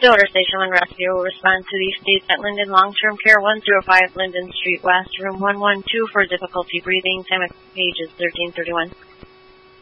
Stillwater Station 1 Rescue will respond to these states at Linden Long-Term Care, 105 Linden Street West, room 112 for difficulty breathing. Time of page is 13:31.